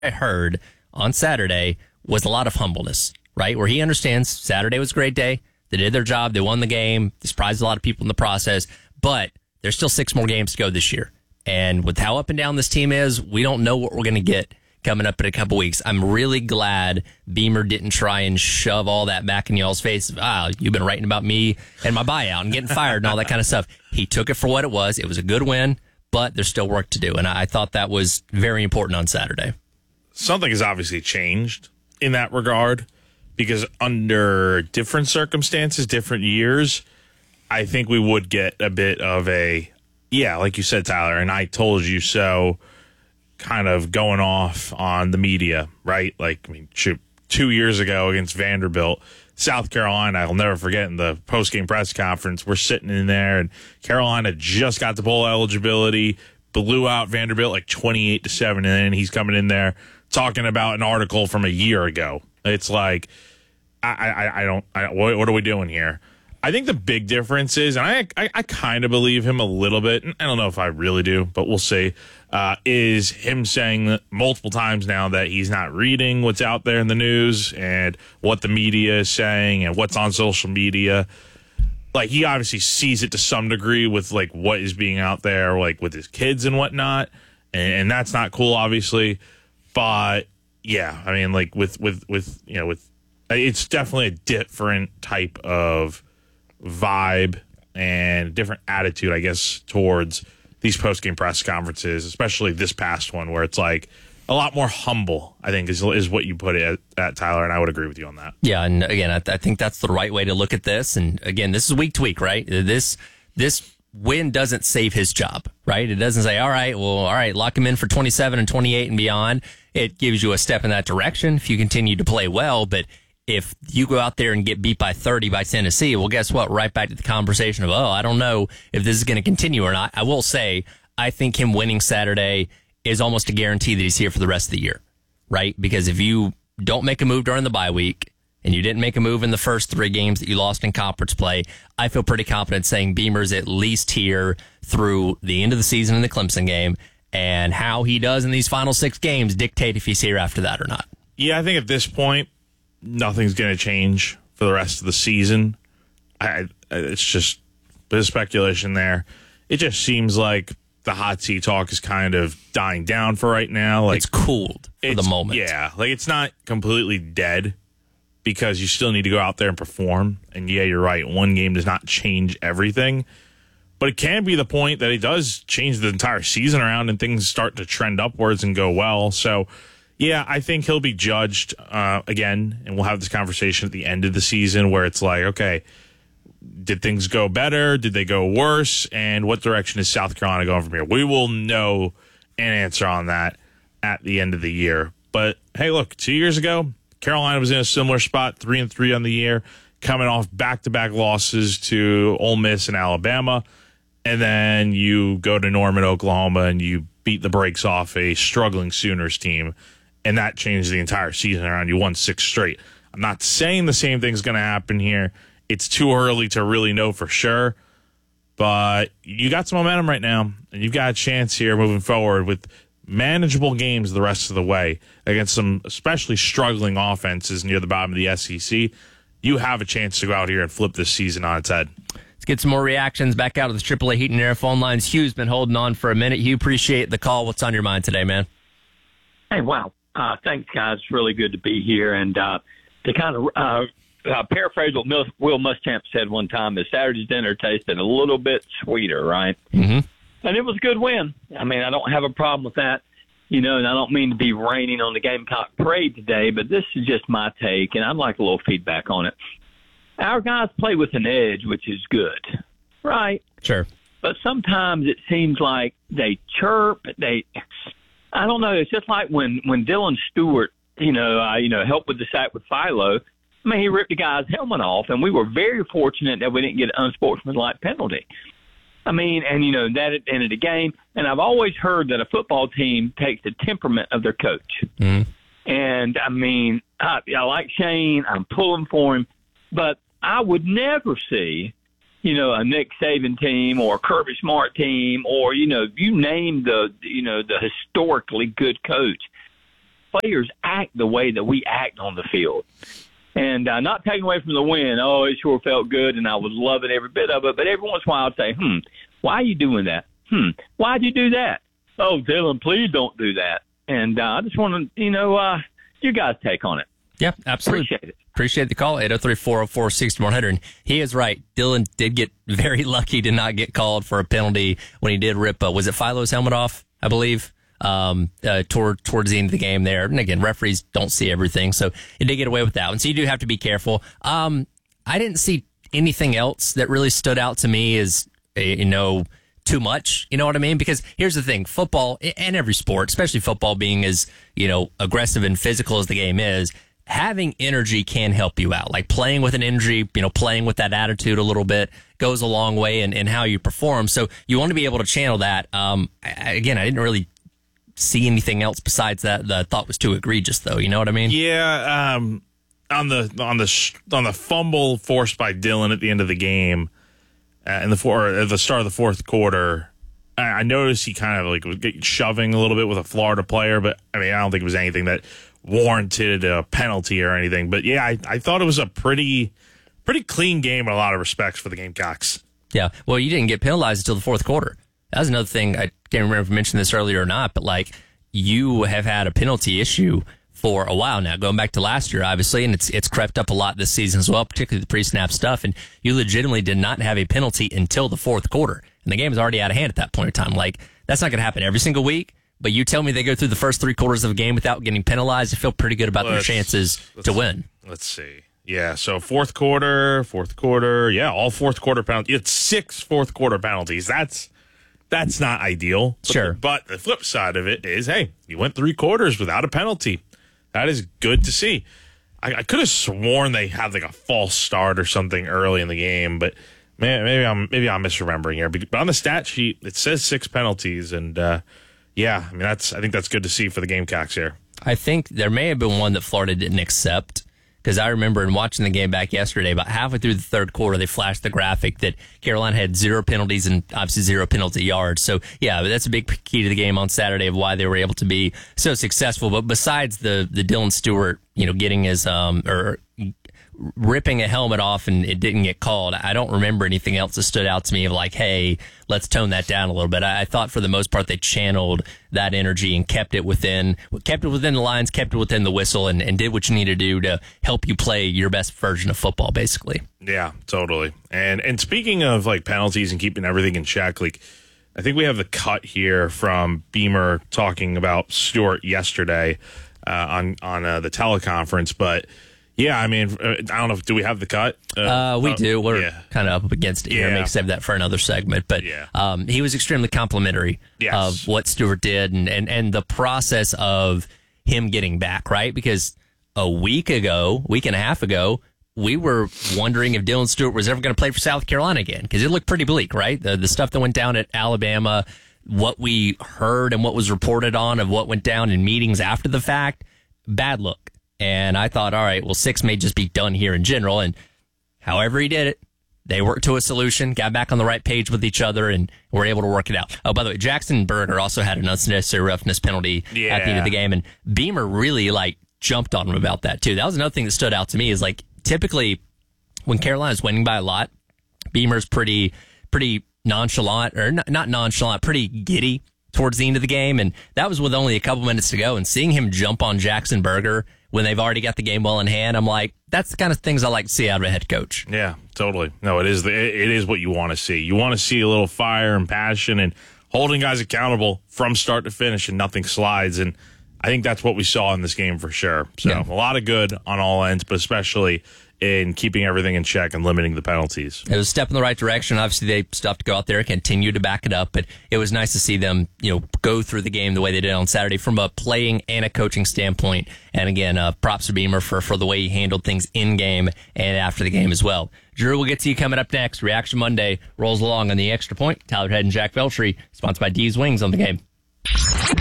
I heard on Saturday was a lot of humbleness, right? Where he understands Saturday was a great day. They did their job. They won the game. They surprised a lot of people in the process. But there's still 6 more games to go this year. And with how up and down this team is, we don't know what we're going to get coming up in a couple weeks. I'm really glad Beamer didn't try and shove all that back in y'all's face. You've been writing about me and my buyout and getting fired and all that kind of stuff. He took it for what it was. It was a good win, but there's still work to do. And I thought that was very important on Saturday. Something has obviously changed in that regard because under different circumstances, different years, I think we would get a bit of a, like you said, Tyler, and I told you so kind of going off on the media, right? Like, 2 years ago against Vanderbilt, South Carolina, I'll never forget in the post-game press conference, we're sitting in there and Carolina just got the bowl eligibility, blew out Vanderbilt like 28-7, and then he's coming in there talking about an article from a year ago. It's like, what are we doing here? I think the big difference is, and I kind of believe him a little bit, and I don't know if I really do, but we'll see, is him saying multiple times now that he's not reading what's out there in the news and what the media is saying and what's on social media. Like, he obviously sees it to some degree with, like, what is being out there, like, with his kids and whatnot, and that's not cool, obviously. But, yeah, I mean, like, with it's definitely a different type of vibe and different attitude, I guess, towards these post-game press conferences, especially this past one, where it's like a lot more humble, I think, is what you put it at, Tyler, and I would agree with you on that. Yeah, and again, I think that's the right way to look at this. And again, this is week to week, right? This win doesn't save his job, right? It doesn't say, all right, lock him in for 27 and 28 and beyond. It gives you a step in that direction if you continue to play well, but if you go out there and get beat by 30 by Tennessee, well, guess what? Right back to the conversation of, I don't know if this is going to continue or not. I will say, I think him winning Saturday is almost a guarantee that he's here for the rest of the year, right? Because if you don't make a move during the bye week and you didn't make a move in the first 3 games that you lost in conference play, I feel pretty confident saying Beamer's at least here through the end of the season in the Clemson game, and how he does in these final 6 games dictate if he's here after that or not. Yeah, I think at this point, nothing's going to change for the rest of the season. It's just a bit of speculation there. It just seems like the hot seat talk is kind of dying down for right now. Like, it's cooled for the moment. Yeah, like it's not completely dead because you still need to go out there and perform. And yeah, you're right. One game does not change everything. But it can be the point that it does change the entire season around and things start to trend upwards and go well. So, yeah, I think he'll be judged again, and we'll have this conversation at the end of the season where it's like, okay, did things go better? Did they go worse? And what direction is South Carolina going from here? We will know an answer on that at the end of the year. But, hey, look, 2 years ago, Carolina was in a similar spot, 3-3 on the year, coming off back-to-back losses to Ole Miss and Alabama. And then you go to Norman, Oklahoma, and you beat the brakes off a struggling Sooners team. And that changed the entire season around. You won 6 straight. I'm not saying the same thing's going to happen here. It's too early to really know for sure. But you got some momentum right now, and you've got a chance here moving forward with manageable games the rest of the way against some especially struggling offenses near the bottom of the SEC. You have a chance to go out here and flip this season on its head. Let's get some more reactions back out of the AAA Heat and Air phone lines. Hugh's been holding on for a minute. Hugh, appreciate the call. What's on your mind today, man? Hey, wow. Thanks, guys. It's really good to be here. And to kind of paraphrase what Will Muschamp said one time, is Saturday's dinner tasted a little bit sweeter, right? Mm-hmm. And it was a good win. I mean, I don't have a problem with that, and I don't mean to be raining on the Gamecock parade today, but this is just my take, and I'd like a little feedback on it. Our guys play with an edge, which is good, right? Sure. But sometimes it seems like they chirp, I don't know. It's just like when Dylan Stewart, helped with the sack with Philo. I mean, he ripped the guy's helmet off, and we were very fortunate that we didn't get an unsportsmanlike penalty. I mean, and, that at the end of the game. And I've always heard that a football team takes the temperament of their coach. Mm-hmm. And, I mean, I like Shane. I'm pulling for him. But I would never see, a Nick Saban team or a Kirby Smart team or, you name the historically good coach. players act the way that we act on the field. And not taking away from the win, it sure felt good, and I was loving every bit of it. But every once in a while I'd say, why are you doing that? Why'd you do that? Oh, Dylan, please don't do that. And I just want to, your guys' take on it. Yeah, absolutely. Appreciate the call, 803-404-6100. He is right. Dylan did get very lucky to not get called for a penalty when he did rip, was it Philo's helmet off, I believe? Towards the end of the game there. And again, referees don't see everything, so he did get away with that one. So you do have to be careful. I didn't see anything else that really stood out to me as, too much. You know what I mean? Because here's the thing, football and every sport, especially football being as, aggressive and physical as the game is, having energy can help you out. Like playing with an energy, playing with that attitude a little bit goes a long way in how you perform. So you want to be able to channel that. I didn't really see anything else besides that I thought was too egregious, though. You know what I mean? Yeah. On the fumble forced by Dylan at the end of the game, at the start of the fourth quarter, I noticed he kind of was shoving a little bit with a Florida player, but I don't think it was anything that warranted a penalty or anything. But yeah, I thought it was a pretty clean game in a lot of respects for the Gamecocks. Yeah. Well, you didn't get penalized until the fourth quarter. That was another thing. I can't remember if I mentioned this earlier or not, but you have had a penalty issue for a while now, going back to last year, obviously, and it's crept up a lot this season as well, particularly the pre-snap stuff. And you legitimately did not have a penalty until the fourth quarter, and the game was already out of hand at that point in time. That's not going to happen every single week, but you tell me they go through the first three quarters of a game without getting penalized, I feel pretty good about their chances to win. Let's see. Yeah, so fourth quarter, yeah, all fourth quarter penalties. It's 6 fourth quarter penalties. That's not ideal. Sure. But the flip side of it is, hey, you went 3 quarters without a penalty. That is good to see. I could have sworn they had a false start or something early in the game, but maybe I'm misremembering here. But on the stat sheet, it says 6 penalties, and I think that's good to see for the Gamecocks here. I think there may have been one that Florida didn't accept, because I remember in watching the game back yesterday, about halfway through the third quarter, they flashed the graphic that Carolina had 0 penalties and obviously 0 penalty yards. So, yeah, that's a big key to the game on Saturday of why they were able to be so successful. But besides the Dylan Stewart, getting his ripping a helmet off and it didn't get called, I don't remember anything else that stood out to me of hey, let's tone that down a little bit. I thought for the most part they channeled that energy and kept it within the lines, kept it within the whistle, and did what you need to do to help you play your best version of football, basically. Yeah, totally. And speaking of penalties and keeping everything in check, I think we have the cut here from Beamer talking about Stewart yesterday on the teleconference, but yeah, I don't know. Do we have the cut? We do. We're kind of up against it here. Maybe save that for another segment. But he was extremely complimentary of what Stewart did and the process of him getting back, right? Because a week and a half ago, we were wondering if Dylan Stewart was ever going to play for South Carolina again, because it looked pretty bleak, right? The stuff that went down at Alabama, what we heard and what was reported on of what went down in meetings after the fact, bad look. And I thought, all right, well, 6 may just be done here in general. And however he did it, they worked to a solution, got back on the right page with each other, and were able to work it out. Oh, by the way, Jackson Berger also had an unnecessary roughness penalty at the end of the game. And Beamer really, jumped on him about that, too. That was another thing that stood out to me is, typically when Carolina's winning by a lot, Beamer's pretty nonchalant, or not nonchalant, pretty giddy towards the end of the game. And that was with only a couple minutes to go. And seeing him jump on Jackson Berger when they've already got the game well in hand, I'm like, that's the kind of things I like to see out of a head coach. Yeah, totally. No, it is what you want to see. You want to see a little fire and passion and holding guys accountable from start to finish, and nothing slides. And I think that's what we saw in this game for sure. So a lot of good on all ends, but especially in keeping everything in check and limiting the penalties. It was a step in the right direction. Obviously, they still have to go out there and continue to back it up, but it was nice to see them, go through the game the way they did on Saturday from a playing and a coaching standpoint. And again, props to Beamer for the way he handled things in game and after the game as well. Drew, we'll get to you coming up next. Reaction Monday rolls along on the Extra Point. Tyler Head and Jack Veltri, sponsored by D's Wings on the Game.